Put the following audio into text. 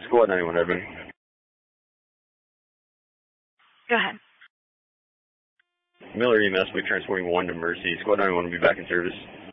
Squad 91, Edmund. Go ahead. Miller EMS will be transporting 1 to Mercy. Squad 91 will be back in service.